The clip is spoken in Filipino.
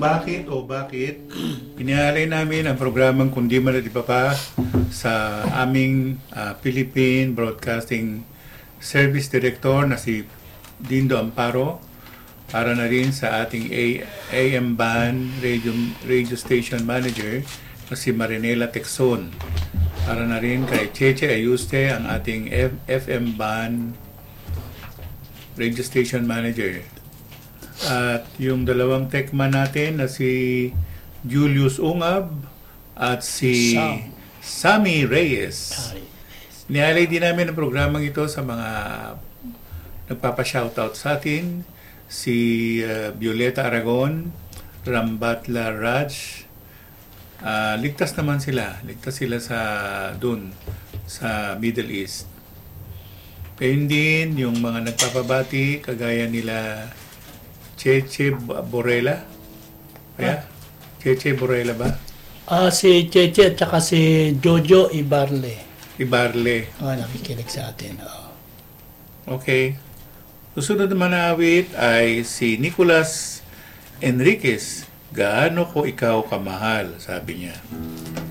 bakit inialay namin ang programang Kundi Man at Iba Pa sa aming Philippine Broadcasting Service Director na si Dindo Amparo, para na rin sa ating AM Band Radio Station Manager na si Marinela Texon, para na rin kay Cheche Ayuste, ang ating FM Band Radio Station Manager. At yung dalawang techman natin na si Julius Ungab at si Sammy Reyes. Nialay din namin ang programang ito sa mga nagpapa-shoutout sa atin, si Violeta Aragon, Rambatla Raj. Ligtas naman sila. Ligtas sila sa Middle East. Kaya din yung mga nagpapabati, kagaya nila Cheche Borela. Kaya? Cheche Borela ba? Si Cheche at saka si Jojo Ibarle. Nakikinig sa atin. Okay. Susunod naman na awit ay si Nicolas Enriquez. Gaano ko ikaw kamahal, sabi niya.